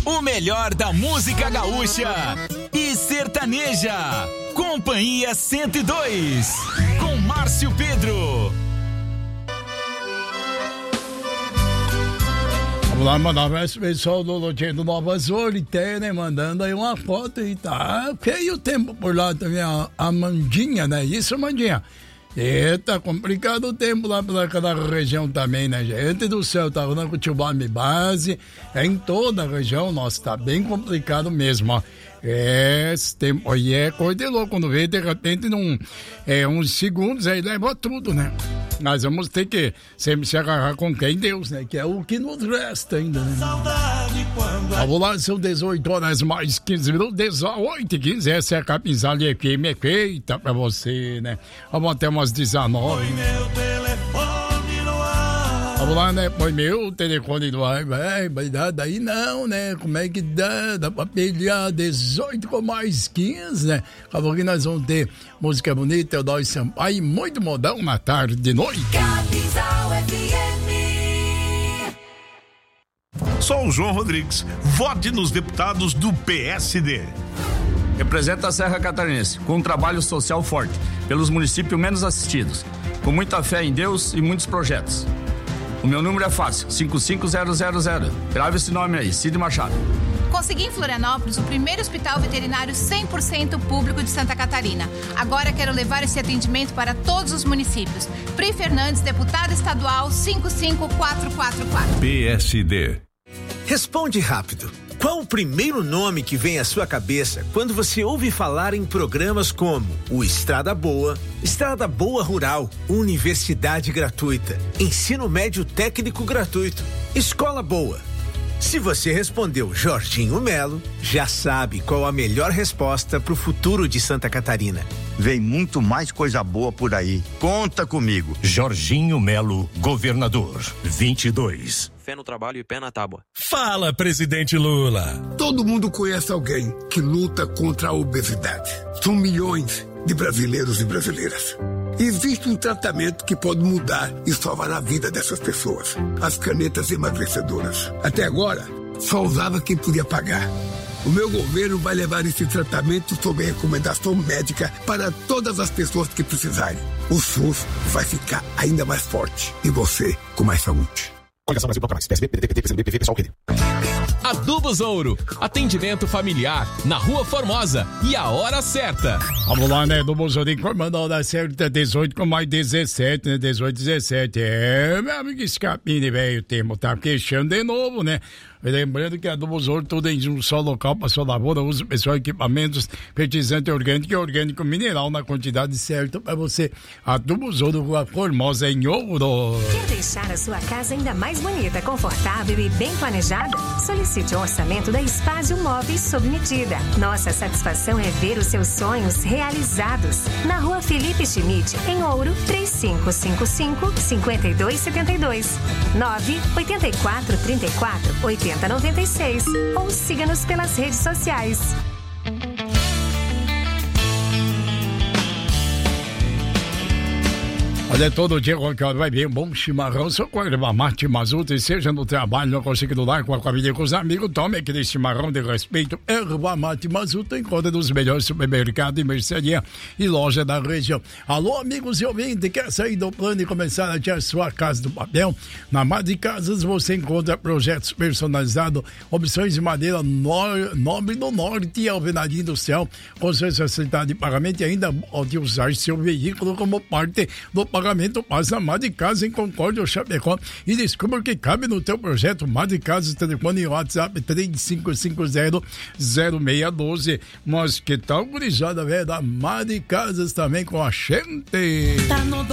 O melhor da música gaúcha e sertaneja. Companhia 102, com Márcio Pedro. Vamos lá mandar para esse pessoal do Loteio do Nova Zorité, né? Mandando aí uma foto aí, tá feio o tempo por lá também, a Mandinha, né? Isso, Mandinha. Tá complicado o tempo lá pela região também, né, gente do céu, tá falando com o Tio Bami Base, em toda a região, nossa, tá bem complicado mesmo, ó. Esse tempo aí é coisa de louco, quando vê, de repente, uns segundos aí leva tudo, né? Nós vamos ter que sempre se agarrar com quem? Deus, né? Que é o que nos resta ainda, né? Vamos lá, são 18 horas mais 15 minutos, 18h15, essa é a Capinzal FM, é feita pra você, né? Vamos até umas 19. Vamos lá, né? Põe meu telefone no ar, vai dar daí não, né? Como é que dá? Dá pra pelear 18 com mais 15, né? Acabou que nós vamos ter música bonita, Eudói Sampaio, muito modão na tarde de noite. Capinzal FM. Sou o João Rodrigues. Vote nos deputados do PSD. Representa a Serra Catarinense, com um trabalho social forte, pelos municípios menos assistidos, com muita fé em Deus e muitos projetos. O meu número é fácil, 55000. Grave esse nome aí, Cid Machado. Consegui em Florianópolis o primeiro hospital veterinário 100% público de Santa Catarina. Agora quero levar esse atendimento para todos os municípios. Pri Fernandes, deputada estadual 55444. PSD. Responde rápido. Qual o primeiro nome que vem à sua cabeça quando você ouve falar em programas como o Estrada Boa Rural, Universidade Gratuita, Ensino Médio Técnico Gratuito, Escola Boa? Se você respondeu Jorginho Melo, já sabe qual a melhor resposta para o futuro de Santa Catarina. Vem muito mais coisa boa por aí. Conta comigo. Jorginho Melo, governador, 22. Fé no trabalho e pé na tábua. Fala, presidente Lula. Todo mundo conhece alguém que luta contra a obesidade. São milhões de brasileiros e brasileiras. Existe um tratamento que pode mudar e salvar a vida dessas pessoas. As canetas emagrecedoras. Até agora, só usava quem podia pagar. O meu governo vai levar esse tratamento sob recomendação médica para todas as pessoas que precisarem. O SUS vai ficar ainda mais forte e você com mais saúde. Coligação Brasil Bloco Mais, PSB, PDT, PCdoB, PV, pessoal, PD. Adubos Ouro, atendimento familiar, na Rua Formosa, e a hora certa. Vamos lá, né, Adubos Ouro, informando a hora certa, 18 com mais 17, né, 18, 17. Meu amigo Escapini, velho, o tempo tá queixando de novo, né? Lembrando que a Adubos Ouro, tudo em um só local, para sua lavoura, usa pessoal, equipamentos, fertilizante orgânico e orgânico mineral na quantidade certa para você. Adubos Ouro, Rua Formosa, em Ouro. Quer deixar a sua casa ainda mais bonita, confortável e bem planejada? Solicite um orçamento da Espásio Móveis sob medida. Nossa satisfação é ver os seus sonhos realizados. Na Rua Felipe Schmidt, em Ouro, 3555-5272. 98434-8096. Ou siga-nos pelas redes sociais. Olha, todo dia, qualquer hora, vai ver um bom chimarrão, só com erva mate Mazuta, e seja no trabalho, no consigo do lar, com a família, com os amigos, tome aquele chimarrão de respeito, erva mate Mazuta, encontra dos melhores supermercados e mercearia e loja da região. Alô, amigos e ouvintes, quer sair do plano e começar a tirar sua casa do papel? Na Madre Casas você encontra projetos personalizados, opções de madeira nobre do norte e alvenaria industrial, com sua facilidade de pagamento e ainda pode usar seu veículo como parte do pagamento. Passa Madre Casa em Concórdia ou Chapecó e descubra o que cabe no teu projeto. Madre Casa, telefone e WhatsApp 3550-0612. Mas que tal, gurizada velha da Madre Casas também com a gente? Tá no